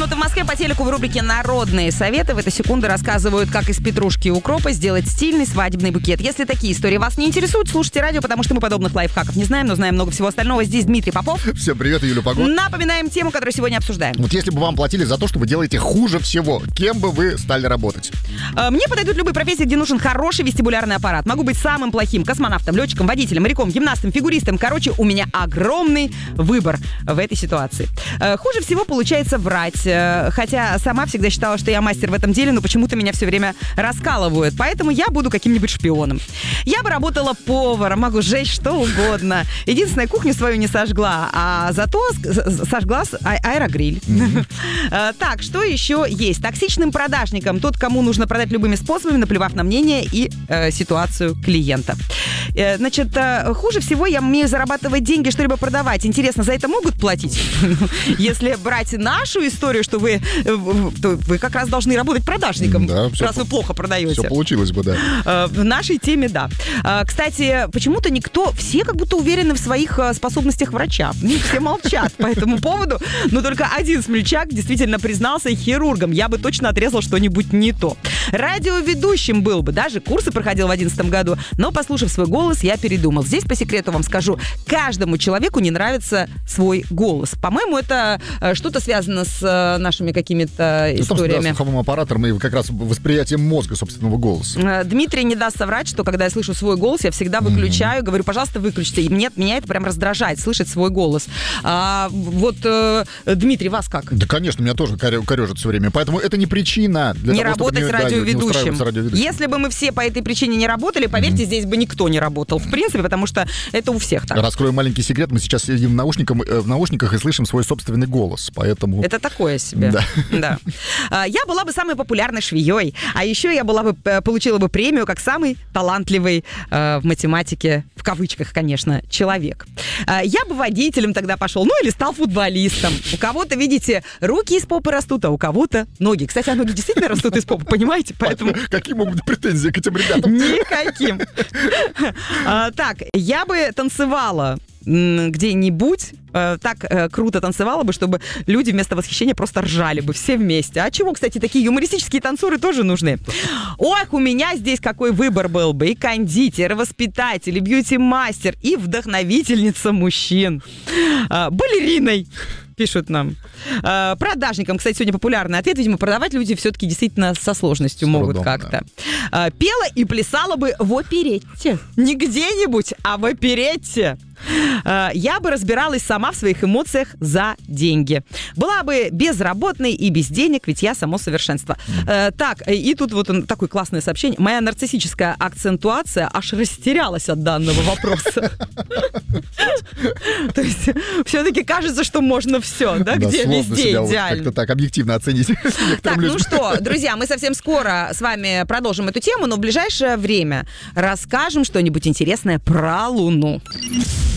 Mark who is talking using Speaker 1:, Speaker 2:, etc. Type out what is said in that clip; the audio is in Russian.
Speaker 1: Суббота в Москве по телеку в рубрике «Народные советы». В этой секунды рассказывают, как из петрушки и укропа сделать стильный свадебный букет. Если такие истории вас не интересуют, слушайте радио, потому что мы подобных лайфхаков не знаем, но знаем много всего остального. Здесь Дмитрий Попов.
Speaker 2: Всем привет, Юля Погода.
Speaker 1: Напоминаем тему, которую сегодня обсуждаем.
Speaker 2: Вот если бы вам платили за то, что вы делаете хуже всего, кем бы вы стали работать?
Speaker 1: Мне подойдут любые профессии, где нужен хороший вестибулярный аппарат. Могу быть самым плохим космонавтом, летчиком, водителем, моряком, гимнастом, фигуристом. Короче, у меня огромный выбор в этой ситуации. Хуже всего получается врать. Хотя сама всегда считала, что я мастер в этом деле, но почему-то меня все время раскалывают. Поэтому я буду каким-нибудь шпионом. Я бы работала поваром, могу сжечь что угодно. Единственное, кухню свою не сожгла, а зато сожгла аэрогриль. Так, что еще есть? Токсичным продажником. Тот, кому нужно продать любыми способами, наплевав на мнение и ситуацию клиента. Значит, хуже всего я умею зарабатывать деньги, что-либо продавать. Интересно, за это могут платить? Если брать нашу историю, что то вы как раз должны работать продажником,
Speaker 2: да,
Speaker 1: раз вы плохо продаете.
Speaker 2: Все получилось бы, да.
Speaker 1: В нашей теме, да. Кстати, почему-то все как будто уверены в своих способностях врача. Все молчат по этому поводу, но только один смельчак действительно признался хирургом. Я бы точно отрезал что-нибудь не то. Радиоведущим был бы, даже курсы проходил в 2011 году, но, послушав свой голос, я передумал. Здесь, по секрету вам скажу, каждому человеку не нравится свой голос. По-моему, это что-то связано с нашими какими-то историями.
Speaker 2: Да, слуховым аппаратом и как раз восприятием мозга собственного голоса.
Speaker 1: Дмитрий не даст соврать, что когда я слышу свой голос, я всегда выключаю, говорю, пожалуйста, выключите. И меня это прям раздражает, слышать свой голос. Дмитрий, вас как?
Speaker 2: Да, конечно, меня тоже корежит все время. Поэтому это не причина для
Speaker 1: не
Speaker 2: того,
Speaker 1: работать
Speaker 2: чтобы
Speaker 1: радиоведущим. Если бы мы все по этой причине не работали, поверьте, здесь бы никто не работал, в принципе, потому что это у всех так.
Speaker 2: Раскрою маленький секрет, мы сейчас сидим в наушниках и слышим свой собственный голос, поэтому...
Speaker 1: Это такое себе. Да. Я была бы самой популярной швеей, а еще я получила бы премию как самый талантливый в математике, в кавычках, конечно, человек. Я бы водителем тогда пошел, или стал футболистом. У кого-то, видите, руки из попы растут, а у кого-то ноги. Кстати, ноги действительно растут из попы, понимаете? Поэтому...
Speaker 2: Какие могут быть претензии к этим ребятам?
Speaker 1: Никаким. Так, я бы танцевала где-нибудь, так круто танцевала бы, чтобы люди вместо восхищения просто ржали бы все вместе. А чего, кстати, такие юмористические танцоры тоже нужны. Ох, у меня здесь какой выбор был бы. И кондитер, и воспитатель, и бьюти-мастер, и вдохновительница мужчин. Балериной. Пишут нам. Продажникам, кстати, сегодня популярный ответ. Видимо, продавать люди все-таки действительно со сложностью могут как-то. Да. Пела и плясала бы в оперетте. Не где-нибудь, а в оперетте. Я бы разбиралась сама в своих эмоциях за деньги. Была бы безработной и без денег, ведь я само совершенство. Так, и тут вот такое классное сообщение. Моя нарциссическая акцентуация аж растерялась от данного вопроса. То есть, все-таки кажется, что можно все, да, где везде идеально.
Speaker 2: Как-то так объективно оценить.
Speaker 1: Так, ну что, друзья, мы совсем скоро с вами продолжим эту тему, но в ближайшее время расскажем что-нибудь интересное про Луну.